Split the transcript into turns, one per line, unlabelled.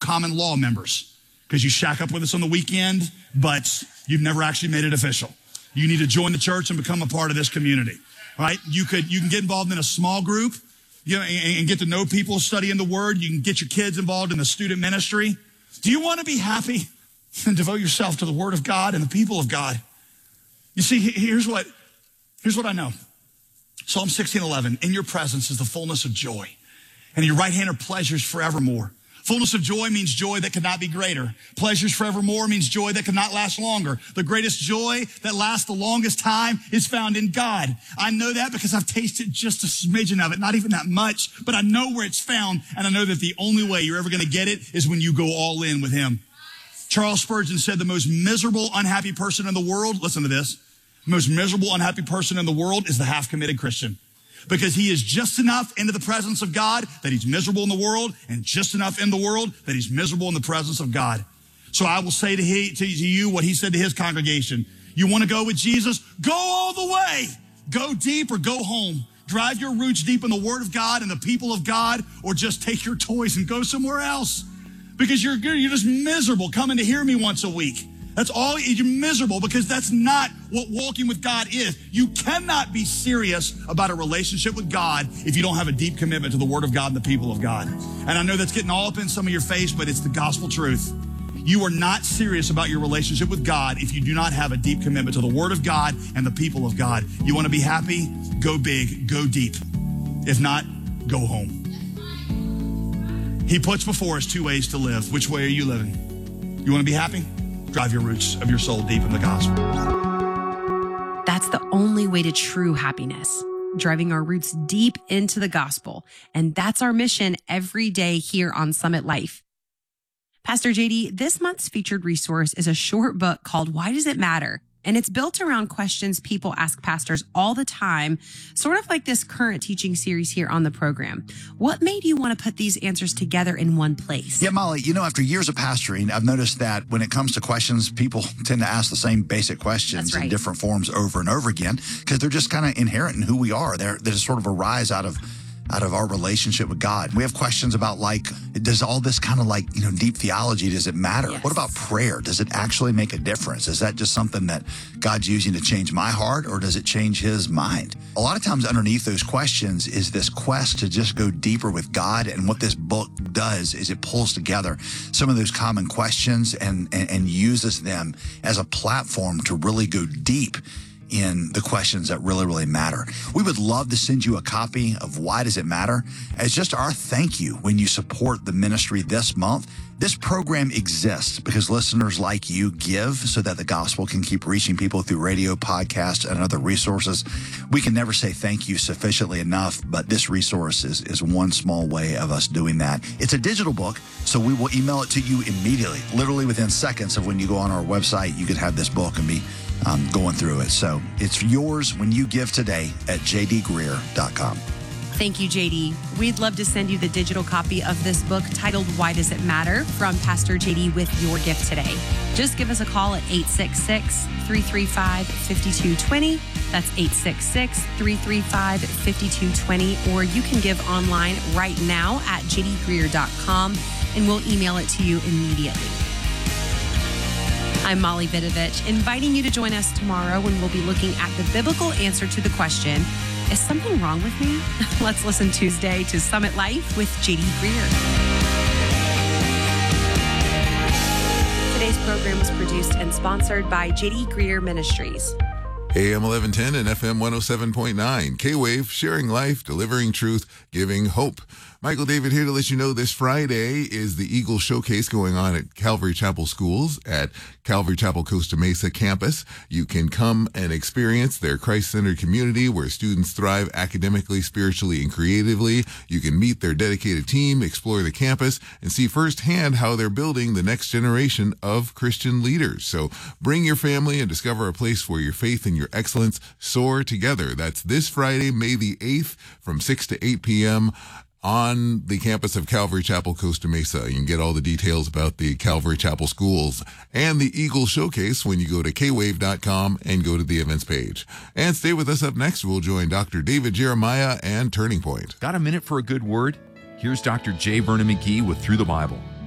common law members because you shack up with us on the weekend, but you've never actually made it official. You need to join the church and become a part of this community, right? You can get involved in a small group, and get to know people studying the word. You can get your kids involved in the student ministry. Do you want to be happy and devote yourself to the word of God and the people of God? You see, here's what I know. Psalm 16:11, in your presence is the fullness of joy, and in your right hand are pleasures forevermore. Fullness of joy means joy that cannot be greater. Pleasures forevermore means joy that cannot last longer. The greatest joy that lasts the longest time is found in God. I know that because I've tasted just a smidgen of it, not even that much, but I know where it's found, and I know that the only way you're ever going to get it is when you go all in with him. Charles Spurgeon said the most miserable, unhappy person in the world, listen to this, the most miserable, unhappy person in the world is the half-committed Christian. Because he is just enough into the presence of God that he's miserable in the world, and just enough in the world that he's miserable in the presence of God. So I will say to you what he said to his congregation. You want to go with Jesus? Go all the way. Go deep or go home. Drive your roots deep in the word of God and the people of God, or just take your toys and go somewhere else. Because you're just miserable coming to hear me once a week. That's all. You're miserable because that's not what walking with God is. You cannot be serious about a relationship with God if you don't have a deep commitment to the word of God and the people of God. And I know that's getting all up in some of your face, but it's the gospel truth. You are not serious about your relationship with God if you do not have a deep commitment to the word of God and the people of God. You want to be happy? Go big, go deep. If not, go home. He puts before us two ways to live. Which way are you living? You want to be happy? Drive your roots of your soul deep in the gospel.
That's the only way to true happiness, driving our roots deep into the gospel. And that's our mission every day here on Summit Life. Pastor JD, this month's featured resource is a short book called Why Does It Matter? And it's built around questions people ask pastors all the time, sort of like this current teaching series here on the program. What made you want to put these answers together in one place?
Yeah, Molly, after years of pastoring, I've noticed that when it comes to questions, people tend to ask the same basic questions in different forms over and over again because they're just kind of inherent in who we are. They're sort of arise out of our relationship with God. We have questions about does all this kind of deep theology, does it matter?
Yes.
What about prayer? Does it actually make a difference? Is that just something that God's using to change my heart, or does it change his mind? A lot of times underneath those questions is this quest to just go deeper with God. And what this book does is it pulls together some of those common questions and uses them as a platform to really go deep in the questions that really, really matter. We would love to send you a copy of Why Does It Matter? As just our thank you when you support the ministry this month. This program exists because listeners like you give so that the gospel can keep reaching people through radio, podcasts, and other resources. We can never say thank you sufficiently enough, but this resource is one small way of us doing that. It's a digital book, so we will email it to you immediately. Literally within seconds of when you go on our website, you can have this book and be going through it. So it's yours when you give today at jdgreear.com.
Thank you, JD. We'd love to send you the digital copy of this book titled Why Does It Matter? From Pastor JD with your gift today. Just give us a call at 866-335-5220. That's 866-335-5220. Or you can give online right now at jdgreear.com and we'll email it to you immediately. I'm Molly Vidovich, inviting you to join us tomorrow when we'll be looking at the biblical answer to the question, is something wrong with me? Let's listen Tuesday to Summit Life with J.D. Greear. Today's program was produced and sponsored by J.D. Greear Ministries.
AM 1110 and FM 107.9. K-Wave, sharing life, delivering truth, giving hope. Michael David here to let you know this Friday is the Eagle Showcase going on at Calvary Chapel Schools at Calvary Chapel Costa Mesa campus. You can come and experience their Christ-centered community where students thrive academically, spiritually, and creatively. You can meet their dedicated team, explore the campus, and see firsthand how they're building the next generation of Christian leaders. So bring your family and discover a place where your faith and your excellence soar together. That's this Friday, May the 8th from 6 to 8 p.m. on the campus of Calvary Chapel, Costa Mesa. You can get all the details about the Calvary Chapel Schools and the Eagle Showcase when you go to kwave.com and go to the events page. And stay with us. Up next, we'll join Dr. David Jeremiah and Turning Point.
Got a minute for a good word? Here's Dr. J. Vernon McGee with Through the Bible.